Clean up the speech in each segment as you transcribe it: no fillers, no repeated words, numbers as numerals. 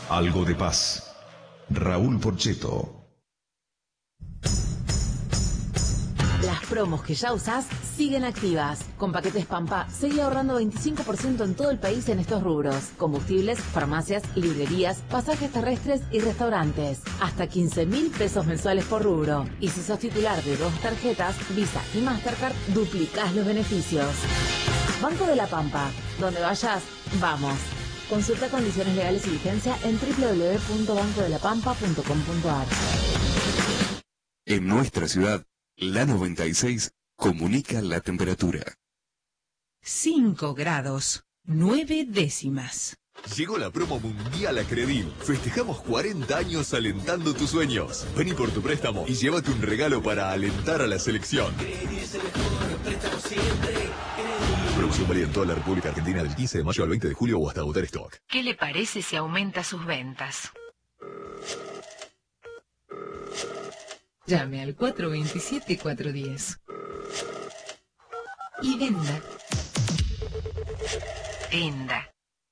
Algo de paz. Raúl Porchetto. Las promos que ya usás siguen activas. Con paquetes Pampa, seguí ahorrando 25% en todo el país en estos rubros. Combustibles, farmacias, librerías, pasajes terrestres y restaurantes. Hasta 15.000 pesos mensuales por rubro. Y si sos titular de 2 tarjetas, Visa y Mastercard, duplicás los beneficios. Banco de la Pampa. Donde vayas, vamos. Consulta condiciones legales y vigencia en www.bancodelapampa.com.ar. En nuestra ciudad, la 96 comunica la temperatura. 5 grados, 9 décimas. Llegó la promo mundial a Credil. Festejamos 40 años alentando tus sueños. Vení por tu préstamo y llévate un regalo para alentar a la selección. Promoción válida en toda la República Argentina del 15 de mayo al 20 de julio o hasta agotar stock. ¿Qué le parece si aumenta sus ventas? Llame al 427-410. Y venda. Venda.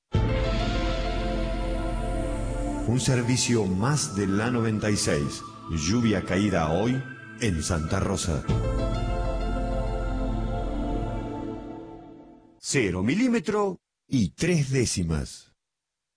Un servicio más de la 96. Lluvia caída hoy en Santa Rosa. 0 milímetro y 3 décimas.